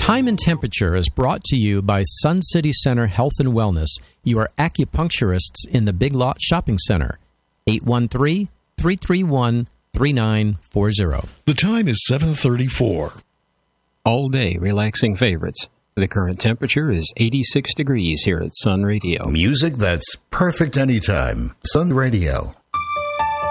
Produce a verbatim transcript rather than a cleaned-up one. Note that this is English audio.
Time and Temperature is brought to you by Sun City Center Health and Wellness, your acupuncturists in the Big Lot Shopping Center. eight one three, three three one, three nine four zero. The time is seven thirty-four. All day relaxing favorites. The current temperature is eighty-six degrees here at Sun Radio. Music that's perfect anytime. Sun Radio.